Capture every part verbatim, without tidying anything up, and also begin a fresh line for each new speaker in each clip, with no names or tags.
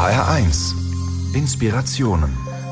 H R eins Inspirationen.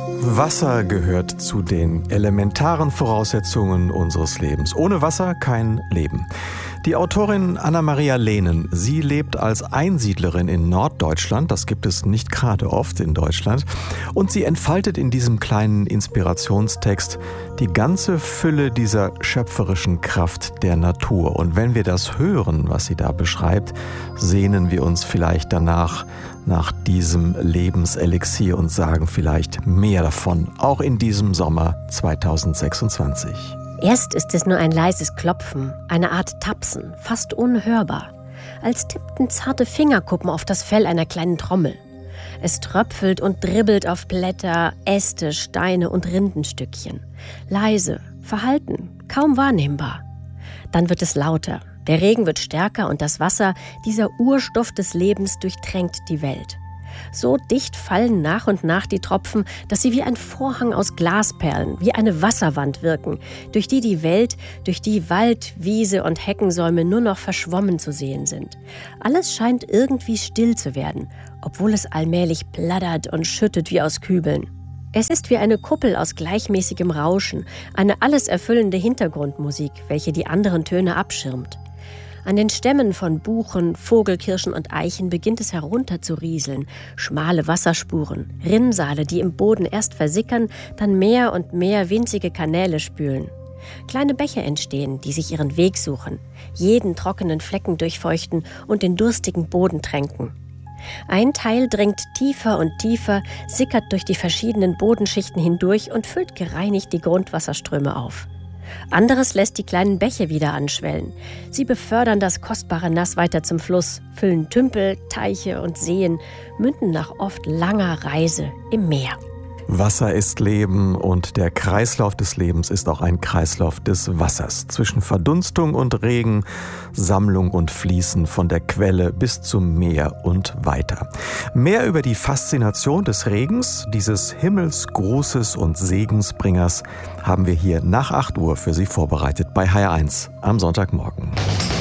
Wasser gehört zu den elementaren Voraussetzungen unseres Lebens. Ohne Wasser kein Leben. Die Autorin Anna-Maria Lehnen, sie lebt als Einsiedlerin in Norddeutschland. Das gibt es nicht gerade oft in Deutschland. Und sie entfaltet in diesem kleinen Inspirationstext die ganze Fülle dieser schöpferischen Kraft der Natur. Und wenn wir das hören, was sie da beschreibt, sehnen wir uns vielleicht danach, nach diesem Lebenselixier und sagen vielleicht mehr davon, auch in diesem Sommer zweitausendsechsundzwanzig.
Erst ist es nur ein leises Klopfen, eine Art Tapsen, fast unhörbar, als tippten zarte Fingerkuppen auf das Fell einer kleinen Trommel. Es tröpfelt und dribbelt auf Blätter, Äste, Steine und Rindenstückchen. Leise, verhalten, kaum wahrnehmbar. Dann wird es lauter. Der Regen wird stärker und das Wasser, dieser Urstoff des Lebens, durchtränkt die Welt. So dicht fallen nach und nach die Tropfen, dass sie wie ein Vorhang aus Glasperlen, wie eine Wasserwand wirken, durch die die Welt, durch die Wald, Wiese und Heckensäume nur noch verschwommen zu sehen sind. Alles scheint irgendwie still zu werden, obwohl es allmählich plattert und schüttet wie aus Kübeln. Es ist wie eine Kuppel aus gleichmäßigem Rauschen, eine alles erfüllende Hintergrundmusik, welche die anderen Töne abschirmt. An den Stämmen von Buchen, Vogelkirschen und Eichen beginnt es herunter zu rieseln. Schmale Wasserspuren, Rinnsale, die im Boden erst versickern, dann mehr und mehr winzige Kanäle spülen. Kleine Bäche entstehen, die sich ihren Weg suchen, jeden trockenen Flecken durchfeuchten und den durstigen Boden tränken. Ein Teil dringt tiefer und tiefer, sickert durch die verschiedenen Bodenschichten hindurch und füllt gereinigt die Grundwasserströme auf. Anderes lässt die kleinen Bäche wieder anschwellen. Sie befördern das kostbare Nass weiter zum Fluss, füllen Tümpel, Teiche und Seen, münden nach oft langer Reise im Meer.
Wasser ist Leben und der Kreislauf des Lebens ist auch ein Kreislauf des Wassers. Zwischen Verdunstung und Regen, Sammlung und Fließen, von der Quelle bis zum Meer und weiter. Mehr über die Faszination des Regens, dieses Himmelsgrußes und Segensbringers, haben wir hier nach acht Uhr für Sie vorbereitet bei H R eins am Sonntagmorgen.